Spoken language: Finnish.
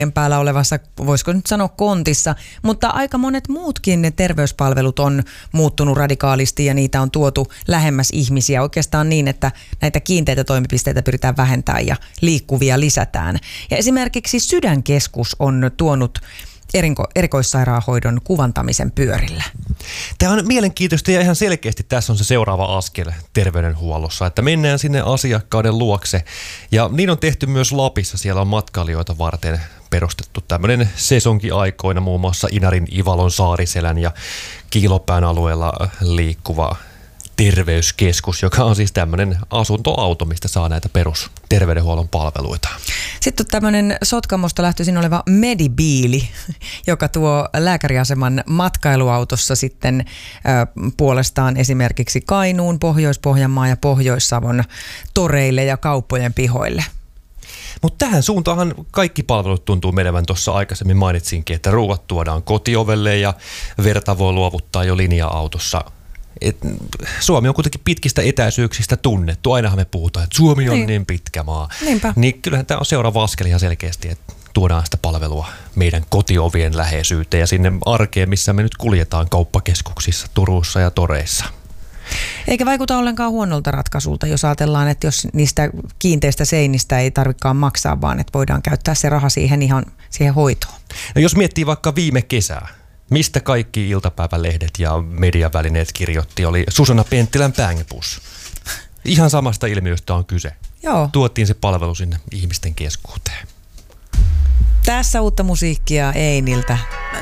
päällä olevassa, voisiko nyt sanoa kontissa, mutta aika monet muutkin terveyspalvelut on muuttunut radikaalisti ja niitä on tuotu lähemmäs ihmisiä. Oikeastaan niin, että näitä kiinteitä toimipisteitä pyritään vähentämään ja liikkuvia lisätään. Ja esimerkiksi Sydänkeskus on tuonut erikoissairaanhoidon kuvantamisen pyörille. Tämä on mielenkiintoista ja ihan selkeästi tässä on se seuraava askel terveydenhuollossa, että mennään sinne asiakkaiden luokse. Ja niin on tehty myös Lapissa, siellä on matkailijoita varten perustettu tämmöinen sesonkiaikoina muun muassa Inarin, Ivalon, Saariselän ja Kiilopään alueella liikkuva terveyskeskus, joka on siis tämmöinen asuntoauto, mistä saa näitä perusterveydenhuollon palveluita. Sitten on tämmöinen Sotkamosta lähtöisin oleva Medibiili, joka tuo lääkäriaseman matkailuautossa sitten puolestaan esimerkiksi Kainuun, Pohjois-Pohjanmaan ja Pohjois-Savon toreille ja kauppojen pihoille. Mutta tähän suuntaanhan kaikki palvelut tuntuu menevän. Tuossa aikaisemmin mainitsinkin, että ruuat tuodaan kotiovelle ja verta voi luovuttaa jo linja-autossa. Suomi on kuitenkin pitkistä etäisyyksistä tunnettu. Ainahan me puhutaan, että Suomi on niin pitkä maa. Niinpä. Niin kyllähän tämä on seuraava askel ihan selkeästi, että tuodaan sitä palvelua meidän kotiovien läheisyyteen ja sinne arkeen, missä me nyt kuljetaan kauppakeskuksissa, Turussa ja toreissa. Eikä vaikuta ollenkaan huonolta ratkaisulta, jos ajatellaan, että jos niistä kiinteistä seinistä ei tarvitsekaan maksaa, vaan että voidaan käyttää se raha siihen ihan siihen hoitoon. No jos miettii vaikka viime kesää, mistä kaikki iltapäivälehdet ja mediavälineet kirjoitti, oli Susanna Penttilän Bang-bus. Ihan samasta ilmiöstä on kyse. Joo. Tuotiin se palvelu sinne ihmisten keskuuteen. Tässä uutta musiikkia Einiltä.